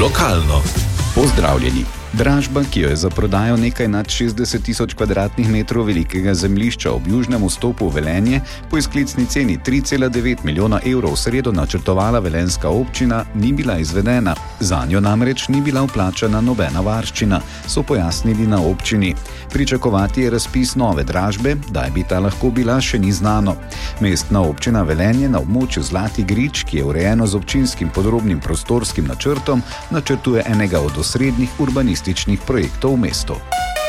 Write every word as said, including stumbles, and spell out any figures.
Lokalno. Pozdravljeni. Dražba, ki jo je za prodajo nekaj nad šestdeset tisoč kvadratnih metrov velikega zemljišča ob južnem vstopu v Velenje, po izklicni ceni tri cela devet milijona evrov v sredo načrtovala velenjska občina, ni bila izvedena. Zanjo namreč ni bila vplačana nobena varščina, so pojasnili na občini. Pričakovati je razpis nove dražbe, kdaj bi ta lahko bila, še ni znano. Mestna občina Velenje na območju Zlatih Grič, ki je urejeno z občinskim podrobnim prostorskim načrtom, načrtuje enega od osrednjih urbanističnih projektov v mestu.